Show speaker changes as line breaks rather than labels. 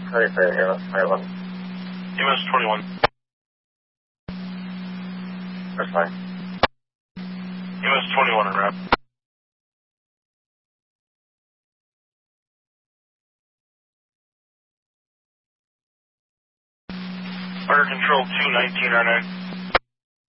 Ready for EMS 21.
EMS 21.
That's fine.
EMS 21 and wrap. Under control 219 R9.